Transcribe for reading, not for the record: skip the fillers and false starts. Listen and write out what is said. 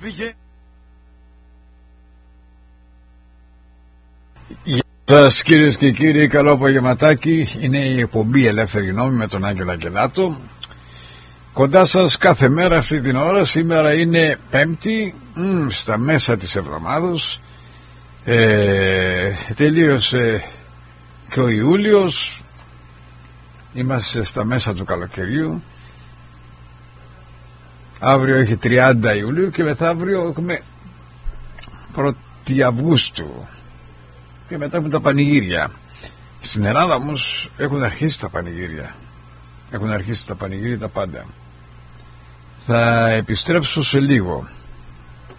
Γεια σας κυρίες και κύριοι, καλό απογευματάκι. Είναι η εκπομπή Ελεύθερη Γνώμη με τον Άγγελο Αγγελάτο. Κοντά σας κάθε μέρα αυτή την ώρα. Σήμερα είναι Πέμπτη, στα μέσα της εβδομάδος. Τελείωσε και ο Ιούλιος. Είμαστε στα μέσα του καλοκαιριού. Αύριο έχει 30 Ιουλίου και μεθαύριο έχουμε 1η Αυγούστου. Και μετά έχουμε τα πανηγύρια. Στην Ελλάδα όμως έχουν αρχίσει τα πανηγύρια. Έχουν αρχίσει τα πανηγύρια τα πάντα. Θα επιστρέψω σε λίγο.